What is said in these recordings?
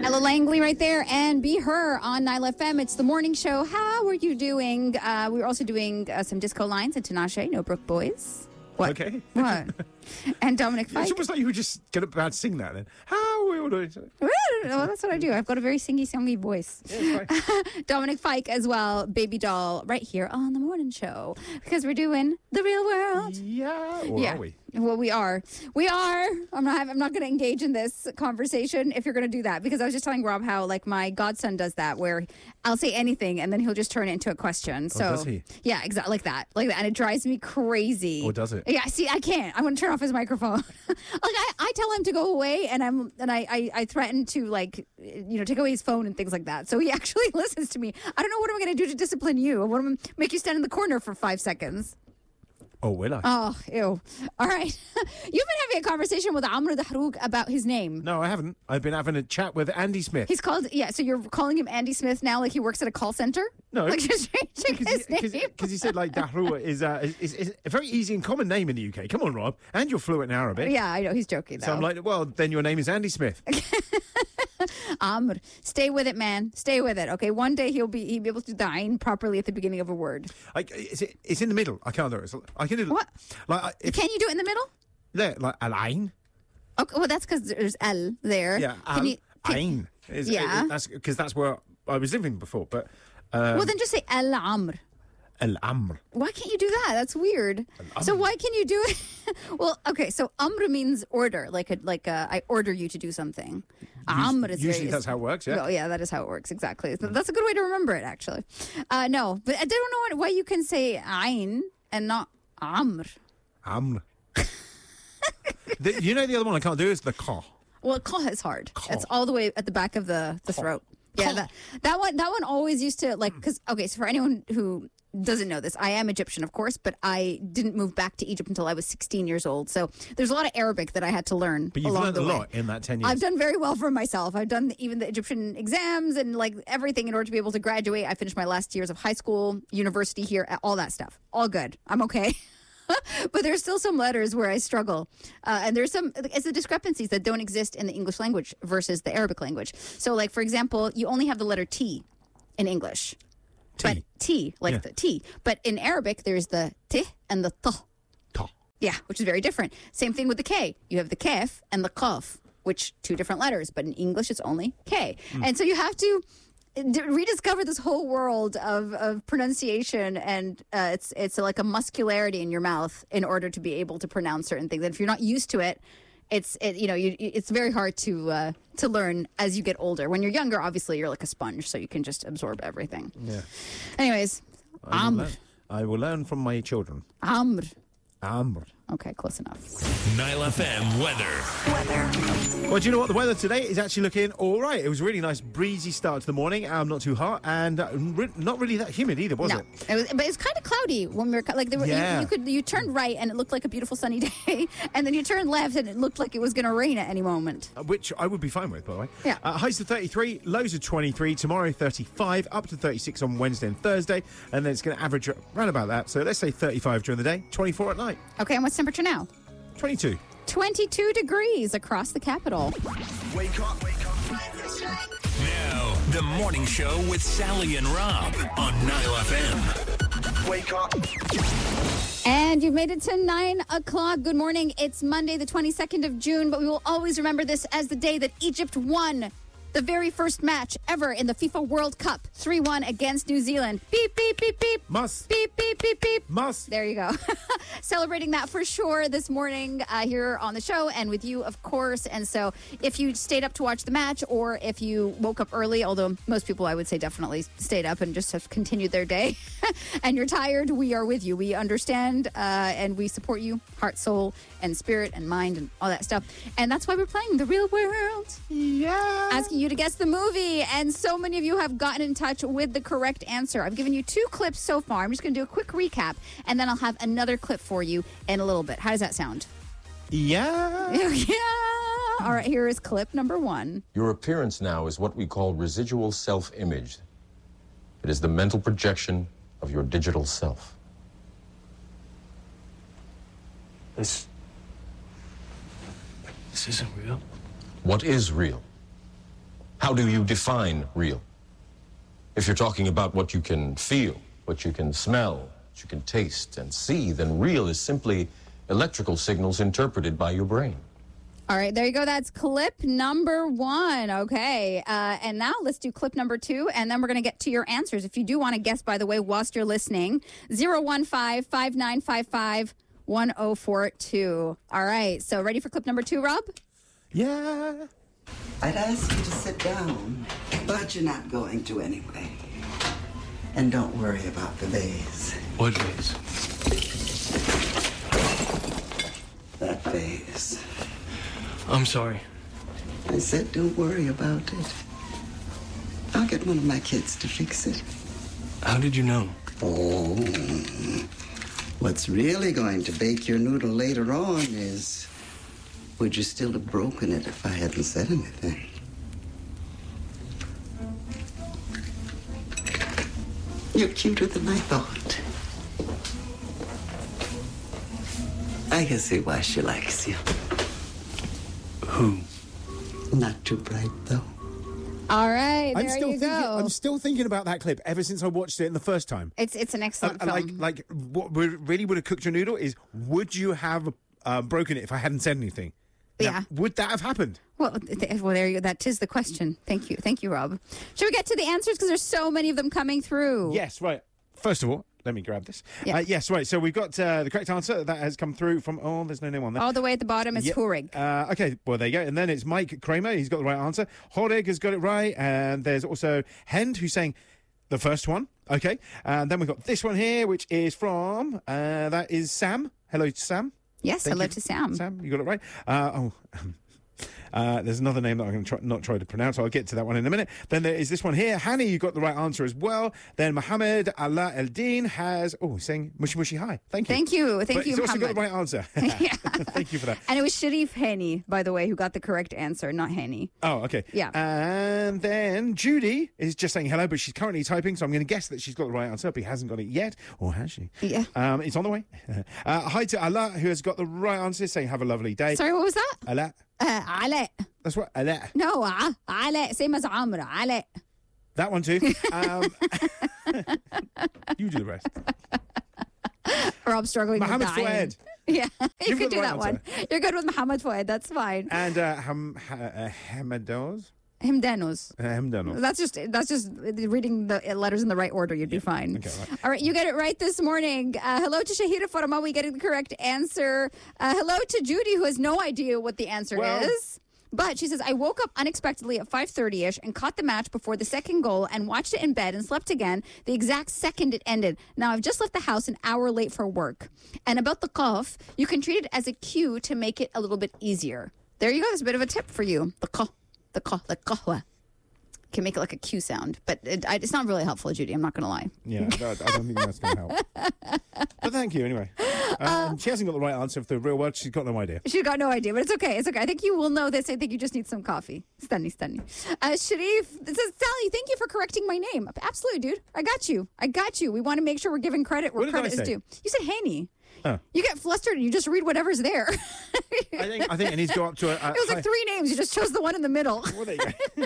Ella Langley right there and Be Her on Nile FM. It's the morning show. How are you doing? We were also doing some disco lines at Tinashe, No Brook Boys. What? Okay. What? And Dominic Fike. It's almost like you were just about to sing that then. How are we all doing? Well, that's what I do. I've got a very singy voice. Yeah, it's fine. Dominic Fike as well, Baby Doll, right here on the morning show because we're doing the real world. Yeah. Or are we? Well, we are. I'm not going to engage in this conversation if you're going to do that because I was just telling Rob how like my godson does that where I'll say anything and then he'll just turn it into a question. So does he? Yeah, exactly like that, and it drives me crazy. Or does it? Yeah. See, I can't. I'm going to turn off his microphone. I tell him to go away and I threaten to take away his phone and things like that. So he actually listens to me. I don't know what I'm going to do to discipline you. What am I make you stand in the corner for 5 seconds? Oh, will I? Oh, ew. All right. You've been having a conversation with Amr Dahrouk about his name. No, I haven't. I've been having a chat with Andy Smith. He's called, so you're calling him Andy Smith now like he works at a call center? No. Like just changing his name? Because he said like Dahrouk is a very easy and common name in the UK. Come on, Rob. And you're fluent in Arabic. Yeah, I know. He's joking, though. So I'm like, well, then your name is Andy Smith. Amr, stay with it, man. Stay with it. Okay, one day he'll be able to do the ayn properly at the beginning of a word. It's in the middle. I can't do it. I can do it. What? Can you do it in the middle? Yeah, like al-ayn. Okay, well, that's because there's L there. Yeah, ayn. That's because that's where I was living before. But well, then just say al-amr. Al-amr. Why can't you do that? That's weird. So why can you do it? Well, okay. So amr means order, like I order you to do something. Amr is usually that's how it works. Yeah. Oh, yeah, that is how it works exactly. So that's a good way to remember it, actually. No, but I don't know why you can say ayn and not amr. Amr. You know the other one I can't do is the ka. Well, ka is hard. Ka. It's all the way at the back of the throat. Yeah, that one always used to because so for anyone who doesn't know this, I am Egyptian, of course, but I didn't move back to Egypt until I was 16 years old. So there's a lot of Arabic that I had to learn. But you've learned a lot in that 10 years. I've done very well for myself. I've done even the Egyptian exams and everything in order to be able to graduate. I finished my last years of high school, university here, all that stuff. All good. I'm okay. But there's still some letters where I struggle. And there's it's the discrepancies that don't exist in the English language versus the Arabic language. So, for example, you only have the letter T in English. But T, the T. But in Arabic, there's the T and the T. Yeah, which is very different. Same thing with the K. You have the Kaf and the Qaf, which two different letters. But in English, it's only K. And so you have to rediscover this whole world of pronunciation, and it's like a muscularity in your mouth in order to be able to pronounce certain things. And if you're not used to it, it's very hard to learn as you get older. When you're younger, obviously you're like a sponge, so you can just absorb everything. Yeah. Anyways, Amr. I will learn from my children. Amr. Amr. Okay, close enough. Nile FM weather. Well, do you know what? The weather today is actually looking all right. It was a really nice breezy start to the morning. Not too hot and not really that humid either, was it? But it's kind of cloudy when we were you turned right and it looked like a beautiful sunny day, and then you turned left and it looked like it was going to rain at any moment. Which I would be fine with, by the way. Yeah. Highs to 33, lows of 23. Tomorrow 35, up to 36 on Wednesday and Thursday, and then it's going to average around about that. So let's say 35 during the day, 24 at night. Okay, and what's temperature now? 22. 22 degrees across the capital. Wake up. Now, the morning show with Sally and Rob on Nile FM. Wake up. And you've made it to 9 o'clock. Good morning. It's Monday, the 22nd of June, but we will always remember this as the day that Egypt won the very first match ever in the FIFA World Cup, 3-1 against New Zealand. Beep, beep, beep, beep. Must. Beep, beep, beep, beep. Must. There you go. Celebrating that for sure this morning here on the show and with you, of course. And so if you stayed up to watch the match or if you woke up early, although most people I would say definitely stayed up and just have continued their day, and you're tired, we are with you. We understand and we support you, heart, soul, and spirit and mind and all that stuff. And that's why we're playing The Real World. Yeah. Asking you to guess the movie, and so many of you have gotten in touch with the correct answer. I've given you 2 clips so far. I'm just going to do a quick recap, and then I'll have another clip for you in a little bit. How does that sound? Yeah. Yeah. All right, here is clip number 1. Your appearance now is what we call residual self-image. It is the mental projection of your digital self. This isn't real. What is real? How do you define real? If you're talking about what you can feel, what you can smell, what you can taste and see, then real is simply electrical signals interpreted by your brain. All right, there you go. That's clip number 1. Okay. And now let's do clip number 2, and then we're going to get to your answers. If you do want to guess, by the way, whilst you're listening, 015-5955-1042. All right. So ready for clip number 2, Rob? Yeah. I'd ask you to sit down, but you're not going to anyway. And don't worry about the vase. What vase? That vase. I'm sorry. I said don't worry about it. I'll get one of my kids to fix it. How did you know? Oh, what's really going to bake your noodle later on is, would you still have broken it if I hadn't said anything? You're cuter than I thought. I can see why she likes you. Who? Not too bright, though. All right, I'm there still you thinking. go. I'm still thinking about that clip ever since I watched it the first time. It's an excellent film. Like what really would have cooked your noodle is, would you have broken it if I hadn't said anything? Now, Yeah. would that have happened? Well, there you go. That is the question. Thank you, Rob. Should we get to the answers because there's so many of them coming through? Yes, right. First of all, let me grab this. Yeah. Yes, right. So we've got the correct answer that has come through from. Oh, there's no name on there. All the way at the bottom is Hurig. Okay, well, there you go. And then it's Mike Kramer. He's got the right answer. Horig has got it right. And there's also Hend, who's saying the first one. Okay. And then we've got this one here, which is from, that is Sam. Hello, Sam. Yes, Thank hello you. to Sam. Sam, you got it right. There's another name that I'm going to not try to pronounce. I'll get to that one in a minute. Then there is this one here. Hani, you got the right answer as well. Then Mohammed Allah Eldin has, saying Mushi Mushi Hi. Thank you. Thank you. But he's also got Mohammed. the right answer. Yeah. Thank you for that. And it was Sharif Hani, by the way, who got the correct answer, not Hani. Oh, okay. Yeah. And then Judy is just saying hello, but she's currently typing, so I'm going to guess that she's got the right answer, but he hasn't got it yet. Or has she? Yeah. It's on the way. Hi to Allah, who has got the right answer, saying have a lovely day. Sorry, what was that? Allah. Ale. That's what Allah. No, Ale. Same as Amra. Ale. That one too. You do the rest. Rob's struggling with Mohammed dying. Fouad. Yeah, you You've can got the do right that one. You're good with Mohammed Fouad. That's fine. And Hamados. Himdanos. Hemdanos. That's just reading the letters in the right order. You'd be fine. Okay, right. All right, you get it right this morning. Hello to Shahira Faramawi getting the correct answer. Hello to Judy, who has no idea what the answer is. But she says, I woke up unexpectedly at 5:30ish and caught the match before the second goal and watched it in bed and slept again the exact second it ended. Now, I've just left the house an hour late for work. And about the qaf, you can treat it as a cue to make it a little bit easier. There you go. There's a bit of a tip for you. The qahwa. Can make it like a Q sound. But it's not really helpful, Judy. I'm not going to lie. Yeah, I don't think that's going to help. But thank you anyway. She hasn't got the right answer for the real world. She's got no idea. She's got no idea, but it's okay. It's okay. I think you will know this. I think you just need some coffee. Stunny. Sharif says, Sally, thank you for correcting my name. Absolutely, dude. I got you. We want to make sure we're giving credit where What did credit I is say? due. You said Haney. Oh. You get flustered and you just read whatever's there. I think it needs to go up to a... It was like 3 names. You just chose the one in the middle. Well, there you go.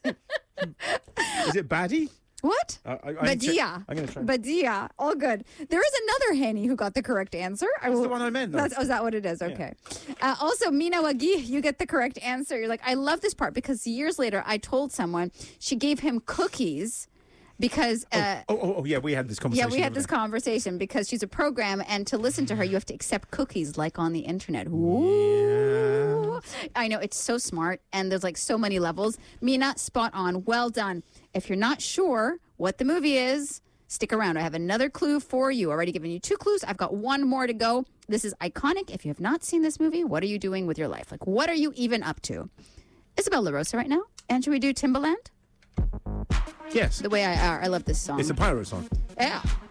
Is it Baddie? What? Badia. I'm going to try. Badia. All good. There is another Haney who got the correct answer. That's the one I meant, though. Is that what it is? Okay. Also, Mina Wagi, you get the correct answer. You're like, I love this part because years later I told someone she gave him cookies because... yeah, we had this conversation. Yeah, we had this conversation because she's a program and to listen to her, you have to accept cookies like on the internet. Ooh. Yeah. I know, it's so smart and there's like so many levels. Mina, spot on. Well done. If you're not sure what the movie is, stick around. I have another clue for you. Already given you 2 clues. I've got 1 more to go. This is iconic. If you have not seen this movie, what are you doing with your life? Like, what are you even up to? Isabel LaRosa right now. And should we do Timbaland? Yes. The way I love this song. It's a pirate song. Yeah.